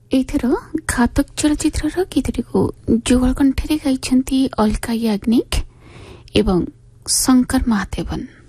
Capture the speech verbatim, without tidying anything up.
ଏଇଥର ଘାତକ ଚଳଚ୍ଚିତ୍ରର ଗୀତଟିକୁ ଯୁଗଳ କଣ୍ଠରେ ଗାଇଛନ୍ତି ଅଲକା ୟାଗ୍ନିକ ଏବଂ ଶଙ୍କର ମହାଦେବନ।